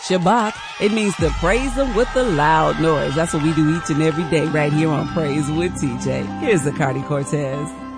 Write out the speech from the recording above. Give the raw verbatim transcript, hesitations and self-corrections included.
Shabbat, it means to praise him with a loud noise. That's what we do each and every day right here on Praise with T J. Here's the Cardi Cortez.